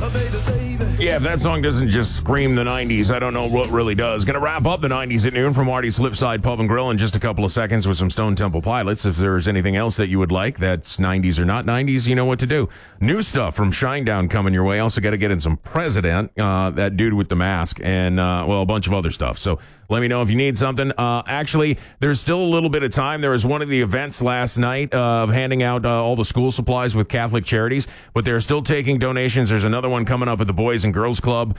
Yeah, if that song doesn't just scream the 90s, I don't know what really does. Going to wrap up the 90s at noon from Marty's Flipside Pub and Grill in just a couple of seconds with some Stone Temple Pilots. If there's anything else that you would like that's 90s or not 90s, you know what to do. New stuff from Shinedown coming your way. Also got to get in some President, that dude with the mask, and, a bunch of other stuff. So let me know if you need something. Actually, there's still a little bit of time. There was one of the events last night of handing out all the school supplies with Catholic Charities, but they're still taking donations. There's another one coming up at the Boys and Girls Club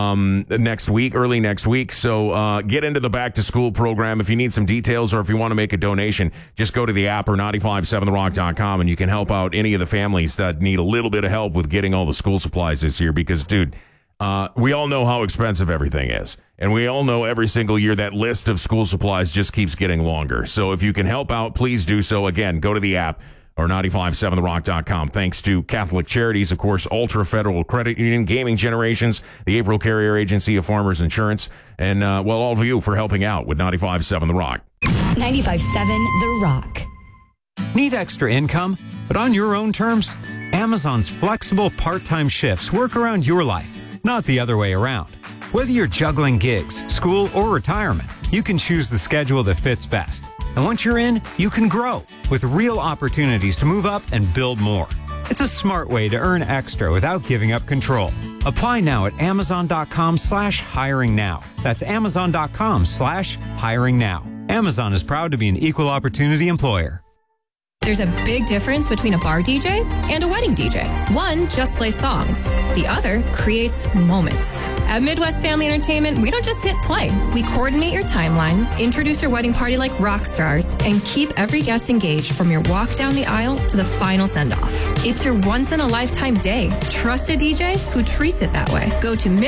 next week, early next week. So get into the back to school program. If you need some details or if you want to make a donation, just go to the app or 957therock.com and you can help out any of the families that need a little bit of help with getting all the school supplies this year because, dude, we all know how expensive everything is. And we all know every single year that list of school supplies just keeps getting longer. So if you can help out, please do so. Again, go to the app or 957therock.com. Thanks to Catholic Charities, of course, Ultra Federal Credit Union, Gaming Generations, the April Carrier Agency of Farmers Insurance, and, all of you for helping out with 95.7 The Rock. 95.7 The Rock. Need extra income, but on your own terms? Amazon's flexible part-time shifts work around your life, not the other way around. Whether you're juggling gigs, school, or retirement, you can choose the schedule that fits best. And once you're in, you can grow with real opportunities to move up and build more. It's a smart way to earn extra without giving up control. Apply now at Amazon.com/hiring now. That's Amazon.com/hiring now. Amazon is proud to be an equal opportunity employer. There's a big difference between a bar DJ and a wedding DJ. One just plays songs. The other creates moments. At Midwest Family Entertainment, we don't just hit play. We coordinate your timeline, introduce your wedding party like rock stars, and keep every guest engaged from your walk down the aisle to the final send-off. It's your once-in-a-lifetime day. Trust a DJ who treats it that way. Go to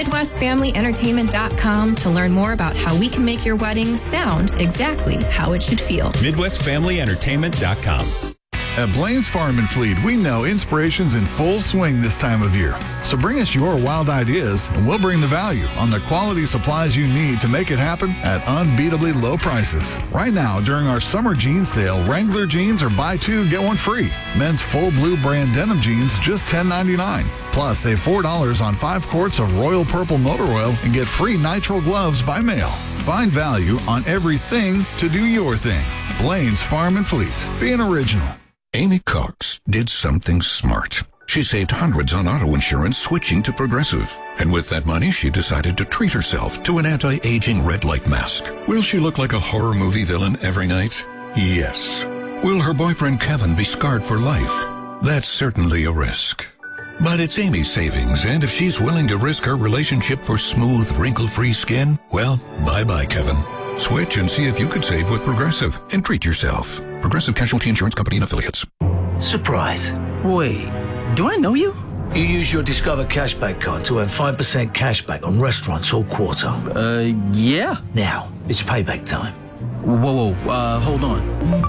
MidwestFamilyEntertainment.com to learn more about how we can make your wedding sound exactly how it should feel. MidwestFamilyEntertainment.com. At Blaine's Farm and Fleet, we know inspiration's in full swing this time of year. So bring us your wild ideas, and we'll bring the value on the quality supplies you need to make it happen at unbeatably low prices. Right now, during our summer jeans sale, Wrangler jeans are buy two, get one free. Men's full blue brand denim jeans, just $10.99. Plus, save $4 on 5 quarts of Royal Purple Motor Oil and get free nitrile gloves by mail. Find value on everything to do your thing. Blaine's Farm and Fleet. Being original. Amy Cox did something smart. She saved hundreds on auto insurance switching to Progressive. And with that money, she decided to treat herself to an anti-aging red light mask. Will she look like a horror movie villain every night? Yes. Will her boyfriend Kevin be scarred for life? That's certainly a risk. But it's Amy's savings, and if she's willing to risk her relationship for smooth, wrinkle-free skin, well, bye-bye, Kevin. Switch and see if you could save with Progressive and treat yourself. Progressive Casualty Insurance Company and Affiliates. Surprise. Wait, do I know you? You use your Discover Cashback card to earn 5% cashback on restaurants all quarter. Yeah. Now, it's payback time. Whoa, hold on.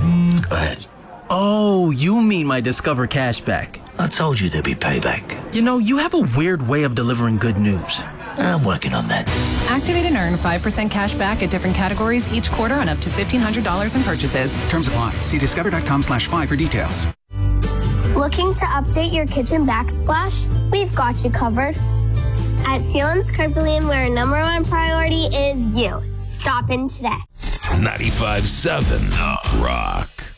Go ahead. Oh, you mean my Discover Cashback. I told you there'd be payback. You know, you have a weird way of delivering good news. I'm working on that. Activate and earn 5% cash back at different categories each quarter on up to $1,500 in purchases. Terms apply. See discover.com/5 for details. Looking to update your kitchen backsplash? We've got you covered. At Sealands Carpelian, where our number one priority is you. Stop in today. 95.7 The Rock.